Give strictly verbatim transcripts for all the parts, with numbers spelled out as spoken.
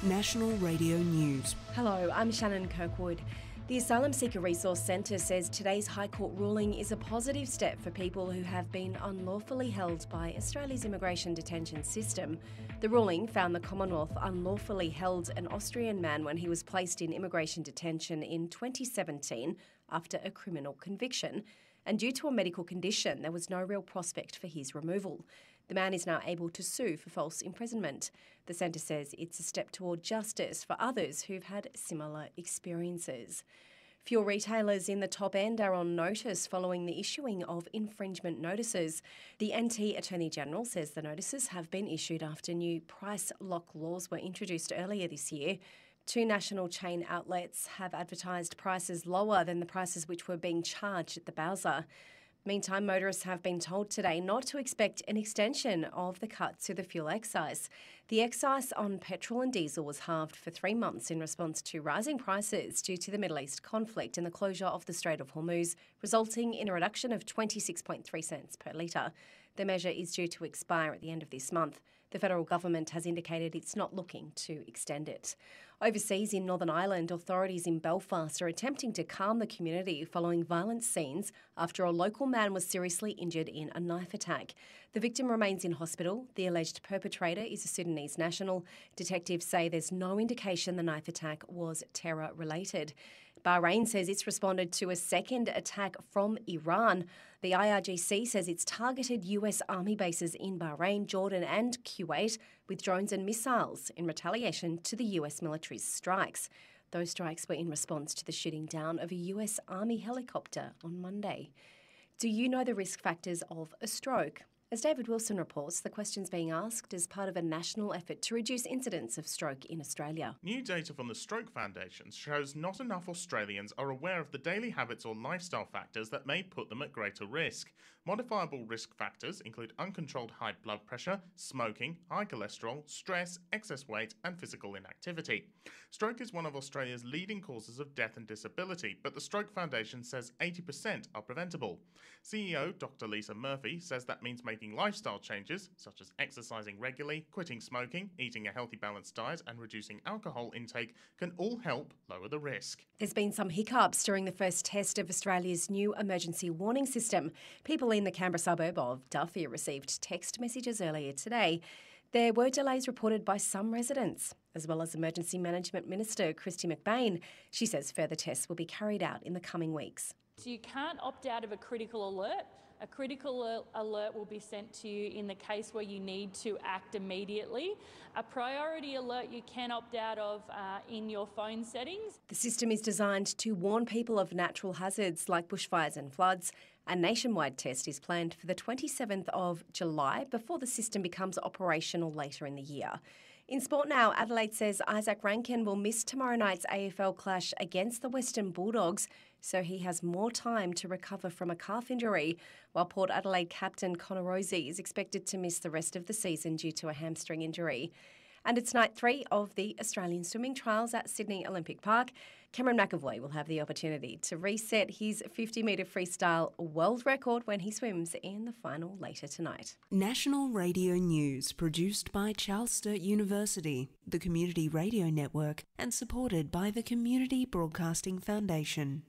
National Radio News. Hello, I'm Shannon Kirkwood. The Asylum Seeker Resource Centre says today's High Court ruling is a positive step for people who have been unlawfully held by Australia's immigration detention system. The ruling found the Commonwealth unlawfully held an Austrian man when he was placed in immigration detention in twenty seventeen after a criminal conviction. And due to a medical condition, there was no real prospect for his removal. The man is now able to sue for false imprisonment. The centre says it's a step toward justice for others who've had similar experiences. Fuel retailers in the top end are on notice following the issuing of infringement notices. The N T Attorney General says the notices have been issued after new price lock laws were introduced earlier this year. Two national chain outlets have advertised prices lower than the prices which were being charged at the Bowser. Meantime, motorists have been told today not to expect an extension of the cut to the fuel excise. The excise on petrol and diesel was halved for three months in response to rising prices due to the Middle East conflict and the closure of the Strait of Hormuz, resulting in a reduction of twenty-six point three cents per litre. The measure is due to expire at the end of this month. The federal government has indicated it's not looking to extend it. Overseas in Northern Ireland, authorities in Belfast are attempting to calm the community following violent scenes after a local man was seriously injured in a knife attack. The victim remains in hospital. The alleged perpetrator is a Sudanese national. Detectives say there's no indication the knife attack was terror-related. Bahrain says it's responded to a second attack from Iran. The I R G C says it's targeted U S Army bases in Bahrain, Jordan and Kuwait with drones and missiles in retaliation to the U S military's strikes. Those strikes were in response to the shooting down of a U S Army helicopter on Monday. Do you know the risk factors of a stroke? As David Wilson reports, the question's being asked as part of a national effort to reduce incidents of stroke in Australia. New data from the Stroke Foundation shows not enough Australians are aware of the daily habits or lifestyle factors that may put them at greater risk. Modifiable risk factors include uncontrolled high blood pressure, smoking, high cholesterol, stress, excess weight and physical inactivity. Stroke is one of Australia's leading causes of death and disability, but the Stroke Foundation says eighty percent are preventable. C E O Doctor Lisa Murphy says that means making lifestyle changes, such as exercising regularly, quitting smoking, eating a healthy balanced diet and reducing alcohol intake can all help lower the risk. There's been some hiccups during the first test of Australia's new emergency warning system. People in the Canberra suburb of Duffy received text messages earlier today. There were delays reported by some residents, as well as Emergency Management Minister Kristy McBain. She says further tests will be carried out in the coming weeks. So you can't opt out of a critical alert. A critical alert will be sent to you in the case where you need to act immediately. A priority alert you can opt out of uh, in your phone settings. The system is designed to warn people of natural hazards like bushfires and floods. A nationwide test is planned for the twenty-seventh of July before the system becomes operational later in the year. In sport now, Adelaide says Isaac Rankin will miss tomorrow night's A F L clash against the Western Bulldogs, so he has more time to recover from a calf injury, while Port Adelaide captain Connor Rozee is expected to miss the rest of the season due to a hamstring injury. And it's night three of the Australian swimming trials at Sydney Olympic Park. Cameron McAvoy will have the opportunity to reset his fifty metre freestyle world record when he swims in the final later tonight. National Radio News, produced by Charles Sturt University, the Community Radio Network, and supported by the Community Broadcasting Foundation.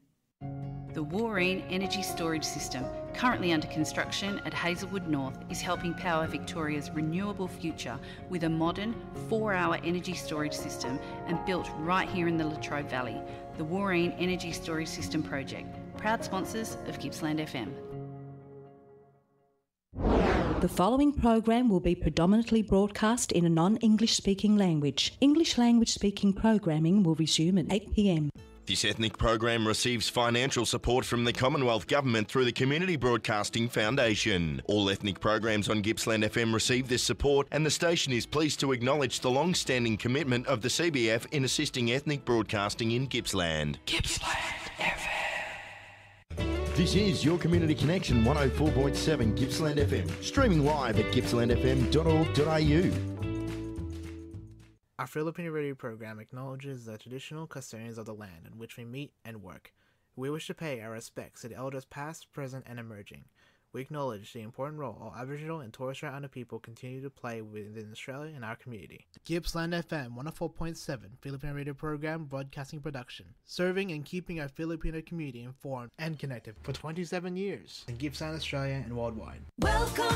The Wooreen Energy Storage System, currently under construction at Hazelwood North, is helping power Victoria's renewable future with a modern four-hour energy storage system and built right here in the Latrobe Valley. The Wooreen Energy Storage System Project, proud sponsors of Gippsland F M. The following program will be predominantly broadcast in a non-English speaking language. English language speaking programming will resume at eight p m. This ethnic program receives financial support from the Commonwealth Government through the Community Broadcasting Foundation. All ethnic programs on Gippsland F M receive this support, and the station is pleased to acknowledge the long-standing commitment of the C B F in assisting ethnic broadcasting in Gippsland. Gippsland F M. This is your Community Connection one oh four point seven Gippsland F M, streaming live at gippsland f m dot org dot a u. Our Filipino radio program acknowledges the traditional custodians of the land on which we meet and work. We wish to pay our respects to the elders past, present, and emerging. We acknowledge the important role all Aboriginal and Torres Strait Islander people continue to play within Australia and our community. Gippsland F M one oh four point seven Filipino radio program broadcasting production, serving and keeping our Filipino community informed and connected for twenty-seven years in Gippsland, Australia and worldwide. Welcome